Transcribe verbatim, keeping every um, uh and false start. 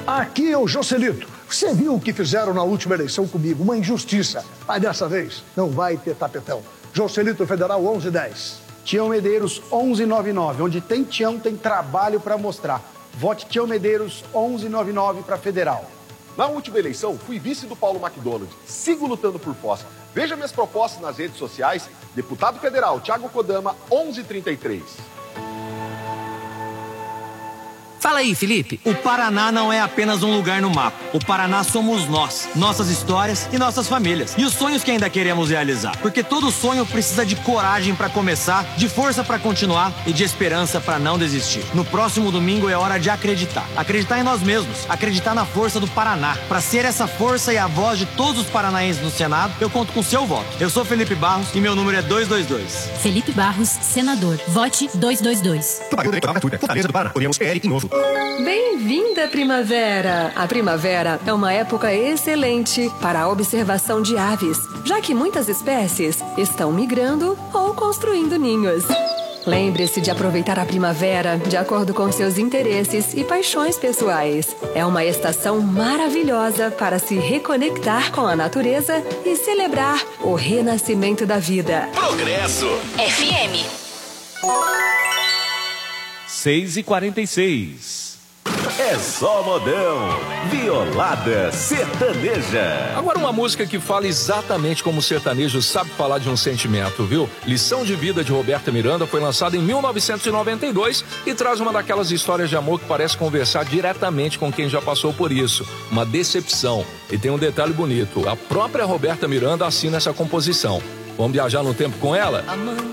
Aqui é o Joselito. Você viu o que fizeram na última eleição comigo? Uma injustiça. Mas dessa vez não vai ter tapetão. Joselito Federal onze dez. Tião Medeiros onze noventa e nove. Onde tem Tião, tem trabalho para mostrar. Vote Tião Medeiros onze noventa e nove para Federal. Na última eleição, fui vice do Paulo McDonald. Sigo lutando por Foz. Veja minhas propostas nas redes sociais. Deputado Federal Thiago Kodama, onze trinta e três. Fala aí, Felipe. O Paraná não é apenas um lugar no mapa. O Paraná somos nós, nossas histórias e nossas famílias. E os sonhos que ainda queremos realizar. Porque todo sonho precisa de coragem pra começar, de força pra continuar e de esperança pra não desistir. No próximo domingo é hora de acreditar. Acreditar em nós mesmos. Acreditar na força do Paraná. Pra ser essa força e a voz de todos os paranaenses no Senado, eu conto com seu voto. Eu sou Felipe Barros e meu número é dois dois dois. Felipe Barros, senador. Vote dois dois dois. Propaganda eleitoral gratuita. Fortaleza do Paraná. União P L e Novo. Bem-vinda, primavera! A primavera é uma época excelente para a observação de aves, já que muitas espécies estão migrando ou construindo ninhos. Lembre-se de aproveitar a primavera de acordo com seus interesses e paixões pessoais. É uma estação maravilhosa para se reconectar com a natureza e celebrar o renascimento da vida. Progresso F M seis e quarenta e seis. É só modão, Violada Sertaneja. Agora uma música que fala exatamente como o sertanejo sabe falar de um sentimento, viu? Lição de Vida de Roberta Miranda foi lançada em mil novecentos e noventa e dois e traz uma daquelas histórias de amor que parece conversar diretamente com quem já passou por isso. Uma decepção. E tem um detalhe bonito, a própria Roberta Miranda assina essa composição. Vamos viajar no tempo com ela?